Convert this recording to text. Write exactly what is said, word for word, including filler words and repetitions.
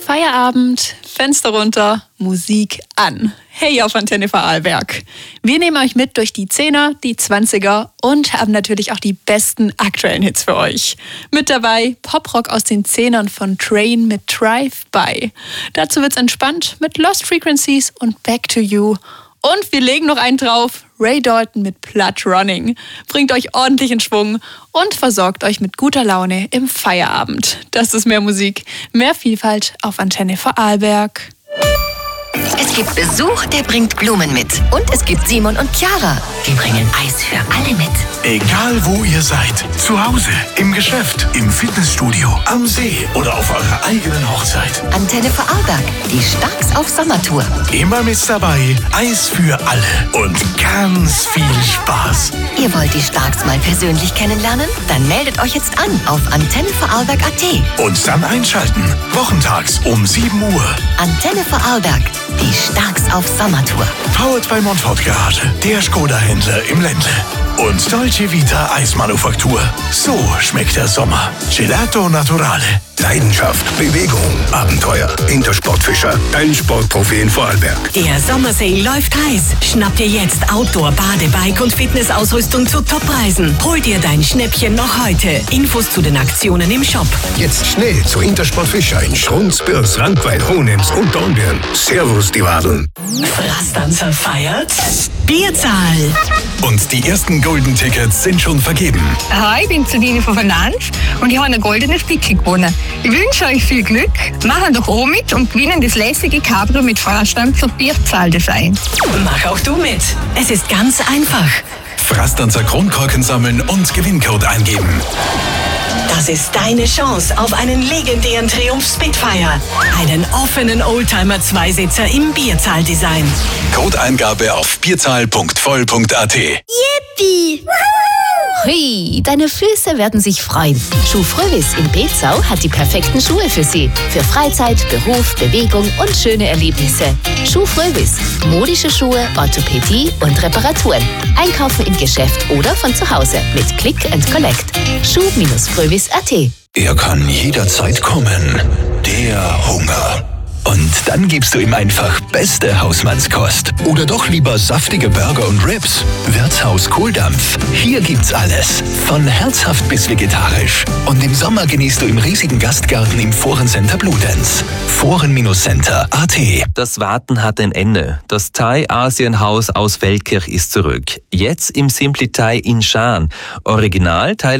Feierabend, Fenster runter, Musik an. Hey auf Antenne Vorarlberg. Wir nehmen euch mit durch die Zehner, die Zwanziger und haben natürlich auch die besten aktuellen Hits für euch. Mit dabei Poprock aus den Zehnern von Train mit Drive-By. Dazu wird's entspannt mit Lost Frequencies und Back to You. Und wir legen noch einen drauf, Ray Dalton mit Blood Running. Bringt euch ordentlich in Schwung und versorgt euch mit guter Laune im Feierabend. Das ist mehr Musik, mehr Vielfalt auf Antenne Vorarlberg. Es gibt Besuch, der bringt Blumen mit. Und es gibt Simon und Chiara, die bringen Eis für alle mit. Egal wo ihr seid, zu Hause, im Geschäft, im Fitnessstudio, am See oder auf eurer eigenen Hochzeit. Antenne Vorarlberg, die Starks auf Sommertour. Immer mit dabei, Eis für alle und ganz viel Spaß. Ihr wollt die Starks mal persönlich kennenlernen? Dann meldet euch jetzt an auf antenne vorarlberg punkt a t. Und dann einschalten, wochentags um sieben Uhr. Antenne Vorarlberg, die Starks auf Sommertour. Powered by Montfort Garage, der Skoda-Händler im Ländle. Und Dolce Vita Eismanufaktur. So schmeckt der Sommer. Gelato Naturale. Leidenschaft, Bewegung, Abenteuer. Intersportfischer, dein Sportprofi in Vorarlberg. Der Sommersale läuft heiß. Schnapp dir jetzt Outdoor, Badebike und Fitnessausrüstung zu Toppreisen. Hol dir dein Schnäppchen noch heute. Infos zu den Aktionen im Shop. Jetzt schnell zu Intersportfischer in Schrunz, Birs, Rankweit, Hohenems und Dornbirn. Servus, die Wadeln. Frastanzer feiert Bierzahl. Und die ersten Golden Tickets sind schon vergeben. Hi, ich bin Sabine von Finanz und ich habe ein goldenes Ticket gewonnen. Ich wünsche euch viel Glück, machen doch auch mit und gewinnen das lässige Cabrio mit Frastanzer Bierzahldesign. Mach auch du mit. Es ist ganz einfach. Frastanzer Kronkorken sammeln und Gewinncode eingeben. Das ist deine Chance auf einen legendären Triumph Spitfire. Einen offenen Oldtimer-Zweisitzer im Bierzahldesign. Codeeingabe auf bierzahl punkt voll punkt a t. Yippie! Hui, deine Füße werden sich freuen. Schuh Frövis in Bezau hat die perfekten Schuhe für Sie. Für Freizeit, Beruf, Bewegung und schöne Erlebnisse. Schuh Frövis. Modische Schuhe, Orthopädie und Reparaturen. Einkaufen im Geschäft oder von zu Hause mit Click and Collect. schuh Frövis punkt a t. Er kann jederzeit kommen. Der Hunger. Und dann gibst du ihm einfach beste Hausmannskost. Oder doch lieber saftige Burger und Ribs. Wirtshaus Kohldampf. Hier gibt's alles. Von herzhaft bis vegetarisch. Und im Sommer genießt du im riesigen Gastgarten im Forencenter Bludenz. Foren-Center punkt a t. Das Warten hat ein Ende. Das Thai-Asienhaus aus Feldkirch ist zurück. Jetzt im Simply Thai in Schaan. Original Teil